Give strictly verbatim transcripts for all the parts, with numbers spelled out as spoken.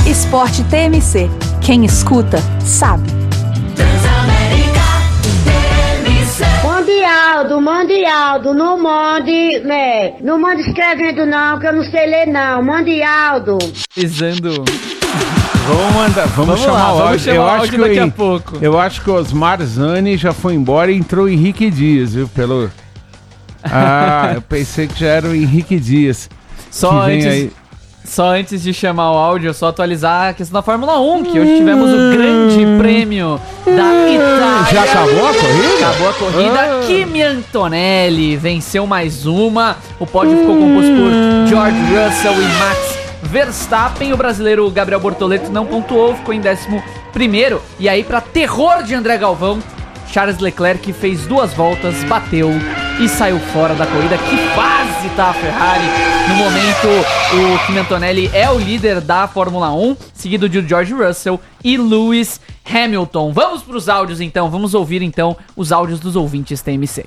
Esporte T M C. Quem escuta, sabe. Mondialdo, Mondialdo, não mande, né? Não mande escrevendo não, que eu não sei ler não. Mondialdo. Pisando. Vamos mandar, vamos, vamos chamar lá, o áudio. Eu acho que daqui eu, a pouco. Eu acho que o Osmar Zani já foi embora e entrou o Henrique Dias, viu? Pelo. Ah, eu pensei que já era o Henrique Dias. Só antes, aí. só antes de chamar o áudio, só atualizar a questão da Fórmula um, que hoje tivemos o grande prêmio da Itália. Já acabou a corrida? Acabou a corrida. Ah. Kimi Antonelli venceu mais uma. O pódio ficou composto por George Russell e Max Verstappen. O brasileiro Gabriel Bortoleto não pontuou, ficou em décimo primeiro. E aí, para terror de André Galvão, Charles Leclerc fez duas voltas, bateu e saiu fora da corrida. Que fase tá a Ferrari! No momento, o Kimi Antonelli é o líder da Fórmula um, seguido de George Russell e Lewis Hamilton. Vamos para os áudios então, vamos ouvir então os áudios dos ouvintes T M C.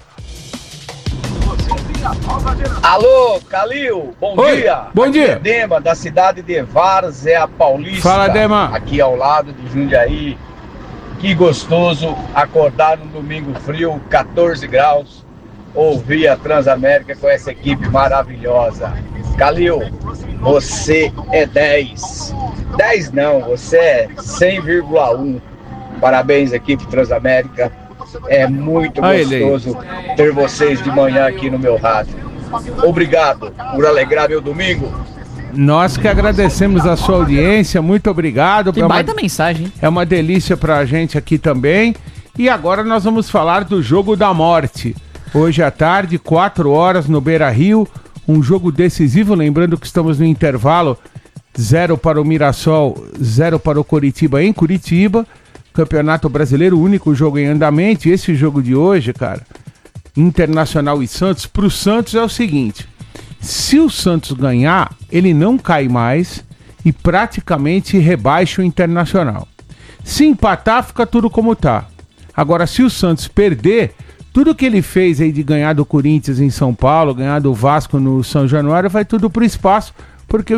Alô, Calil, bom Oi, dia. Bom aqui dia. É Dema, da cidade de Várzea Paulista. Fala, Dema. Aqui ao lado de Jundiaí. Que gostoso acordar num domingo frio, catorze graus, ouvir a Transamérica com essa equipe maravilhosa. Calil, você é dez. dez não, você é cem vírgula um. Parabéns, equipe Transamérica. É muito gostoso ter vocês de manhã aqui no meu rádio. Obrigado por alegrar meu domingo. Nós que agradecemos a sua audiência, muito obrigado. Que é baita uma, mensagem. É uma delícia pra gente aqui também. E agora nós vamos falar do Jogo da Morte. Hoje à tarde, quatro horas no Beira-Rio, um jogo decisivo, lembrando que estamos no intervalo, zero para o Mirassol, zero para o Coritiba em Curitiba. Campeonato Brasileiro, o único jogo em andamento. E esse jogo de hoje, cara, Internacional e Santos, pro Santos é o seguinte: se o Santos ganhar, ele não cai mais e praticamente rebaixa o Internacional. Se empatar, fica tudo como tá. Agora, se o Santos perder, tudo que ele fez aí de ganhar do Corinthians em São Paulo, ganhar do Vasco no São Januário, vai tudo pro espaço, porque